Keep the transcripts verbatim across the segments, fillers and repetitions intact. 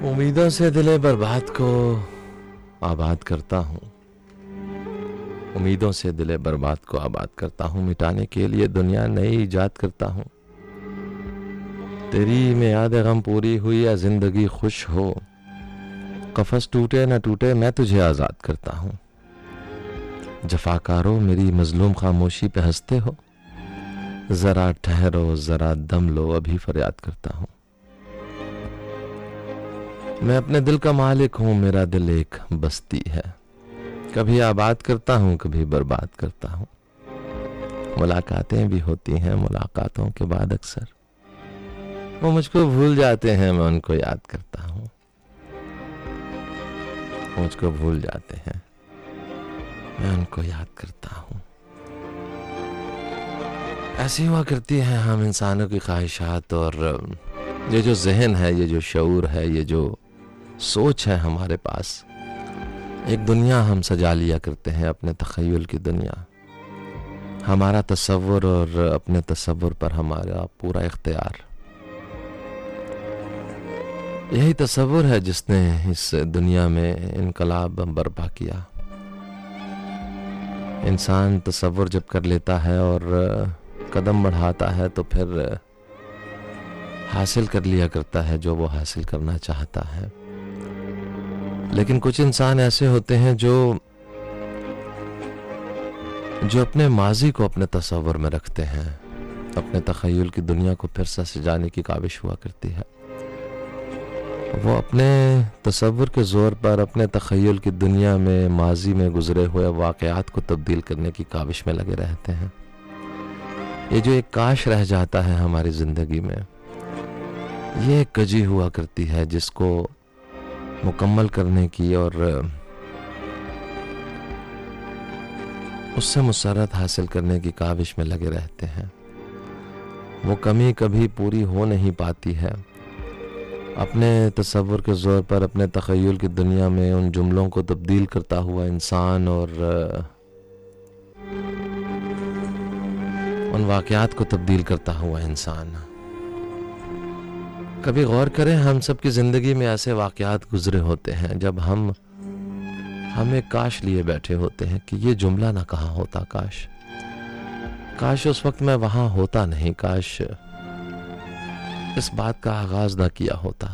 उम्मीदों से दिले बर्बाद को आबाद करता हूँ। उम्मीदों से दिले बर्बाद को आबाद करता हूँ। मिटाने के लिए दुनिया नई इजाद करता हूँ। तेरी मियाद गम पूरी हुई या जिंदगी खुश हो, कफस टूटे न टूटे मैं तुझे आज़ाद करता हूँ। जफाकारों मेरी मजलूम खामोशी पे हंसते हो, जरा ठहरो जरा दम लो अभी फरियाद करता हूँ। मैं अपने दिल का मालिक हूँ, मेरा दिल एक बस्ती है। कभी आबाद करता हूँ कभी बर्बाद करता हूँ। मुलाकातें भी होती हैं, मुलाकातों के बाद अक्सर वो मुझको भूल जाते हैं, मैं उनको याद करता हूँ। मुझको भूल जाते हैं, मैं उनको याद करता हूँ। ऐसी हुआ करती है हम इंसानों की ख्वाहिशात, और ये जो जहन है, ये जो शऊर है, ये जो सोच है हमारे पास, एक दुनिया हम सजा लिया करते हैं, अपने तख़य्युल की दुनिया। हमारा तसव्वुर और अपने तसव्वुर पर हमारा पूरा इख्तियार। यही तसव्वुर है जिसने इस दुनिया में इनकलाब बर्पा किया। इंसान तसव्वुर जब कर लेता है और कदम बढ़ाता है तो फिर हासिल कर लिया करता है जो वो हासिल करना चाहता है। लेकिन कुछ इंसान ऐसे होते हैं जो जो अपने माजी को अपने तसव्वुर में रखते हैं। अपने तख़य्युल की दुनिया को फिर से सजाने की काविश हुआ करती है। वो अपने तसव्वुर के ज़ोर पर अपने तख़य्युल की दुनिया में माजी में गुजरे हुए वाक़यात को तब्दील करने की काविश में लगे रहते हैं। ये जो एक काश रह जाता है हमारी ज़िंदगी में, ये एक कजी हुआ करती है जिसको मुकम्मल करने की और उससे मुसर्रत हासिल करने की काविश में लगे रहते हैं। वो कमी कभी पूरी हो नहीं पाती है। अपने तसव्वुर के ज़ोर पर अपने तख़य्युल की दुनिया में उन जुमलों को तब्दील करता हुआ इंसान और उन वाक़यात को तब्दील करता हुआ इंसान। कभी गौर करें, हम सब की ज़िंदगी में ऐसे वाक़यात गुजरे होते हैं जब हम हम एक काश लिए बैठे होते हैं कि ये जुमला ना कहा होता, काश काश उस वक्त मैं वहाँ होता नहीं, काश इस बात का आगाज ना किया होता,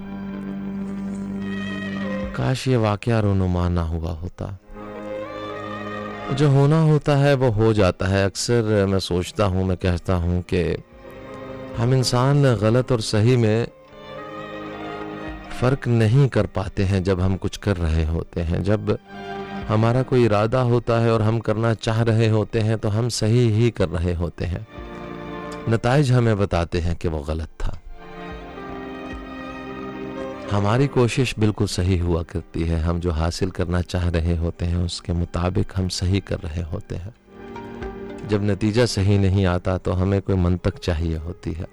काश ये वाक़या रोनुमा ना हुआ होता। जो होना होता है वो हो जाता है। अक्सर मैं सोचता हूँ, मैं कहता हूँ कि हम इंसान गलत और सही में फ़र्क नहीं कर पाते हैं जब हम कुछ कर रहे होते हैं। जब हमारा कोई इरादा होता है और हम करना चाह रहे होते हैं तो हम सही ही कर रहे होते हैं। नताइज हमें बताते हैं कि वो गलत था। हमारी कोशिश बिल्कुल सही हुआ करती है। हम जो हासिल करना चाह रहे होते हैं उसके मुताबिक हम सही कर रहे होते हैं। जब नतीजा सही नहीं आता तो हमें कोई मंतक चाहिए होती है।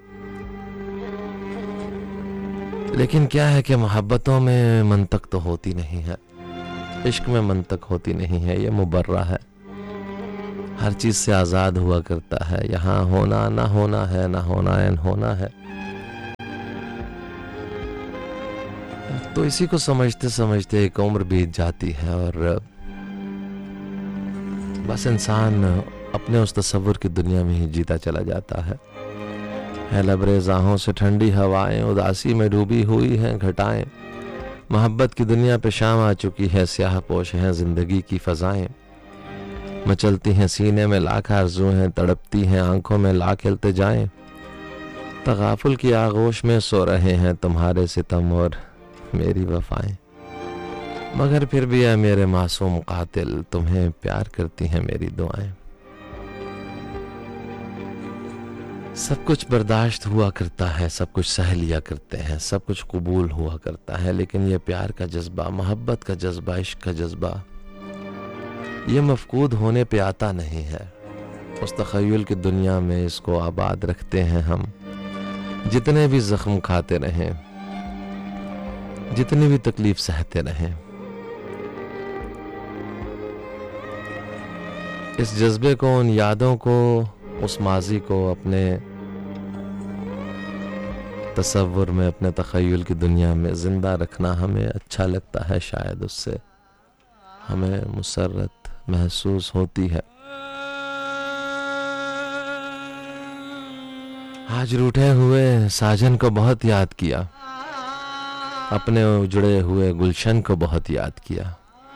लेकिन क्या है कि मोहब्बतों में मंतक तो होती नहीं है, इश्क में मंतक होती नहीं है। ये मुबर्रा है, हर चीज से आजाद हुआ करता है। यहाँ होना ना होना है, ना होना एन होना है। तो इसी को समझते समझते एक उम्र बीत जाती है और बस इंसान अपने उस तसव्वुर की दुनिया में ही जीता चला जाता है। है लबरेज़ आहों से ठंडी हवाएं, उदासी में डूबी हुई हैं घटाएं। मोहब्बत की दुनिया पे शाम आ चुकी है, स्याह पोश हैं जिंदगी की फ़ज़ाएं। मचलती हैं सीने में लाख आरज़ू हैं, तड़पती हैं आंखों में लाख इल्तिजाएं। तगाफुल की आगोश में सो रहे हैं तुम्हारे सितम और मेरी वफ़ाएं। मगर फिर भी है मेरे मासूम कातिल, तुम्हें प्यार करती हैं मेरी दुआएं। सब कुछ बर्दाश्त हुआ करता है, सब कुछ सह लिया करते हैं, सब कुछ कबूल हुआ करता है। लेकिन ये प्यार का जज्बा, मोहब्बत का जज्बा, इश्क का जज्बा, ये मफकूद होने पे आता नहीं है। उस तख़य्युल की दुनिया में इसको आबाद रखते हैं हम। जितने भी जख्म खाते रहें, जितनी भी तकलीफ सहते रहें, इस जज्बे को, उन यादों को, उस माजी को अपने तसव्वुर में, अपने तख़य्युल की दुनिया में जिंदा रखना हमें अच्छा लगता है, शायद उससे हमें मुसर्रत महसूस होती है। आज रूठे हुए साजन को बहुत याद किया, अपने उजड़े हुए गुलशन को बहुत याद किया।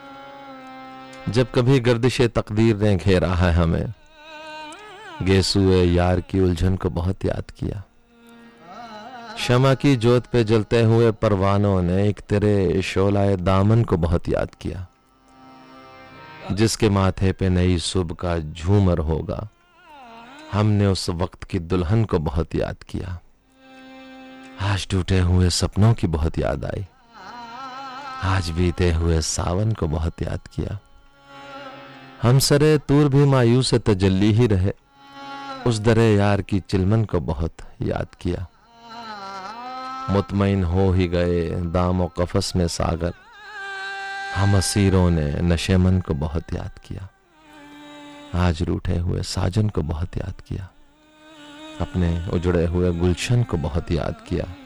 जब कभी गर्दिशे तकदीर ने घेरा है हमें, गेसुए यार की उलझन को बहुत याद किया। शमा की जोत पे जलते हुए परवानों ने एक तेरे शोलाए दामन को बहुत याद किया, जिसके माथे पे नई सुबह का झूमर होगा। हमने उस वक्त की दुल्हन को बहुत याद किया। आज टूटे हुए सपनों की बहुत याद आई, आज बीते हुए सावन को बहुत याद किया। हम सरे तूर भी मायूस तजल्ली ही रहे, उस दरे यार की चिलमन को बहुत याद किया। मुतमईन हो ही गए दामो कफस में सागर, हम असीरों ने नशेमन को बहुत याद किया। आज रूठे हुए साजन को बहुत याद किया, अपने उजड़े हुए गुलशन को बहुत याद किया।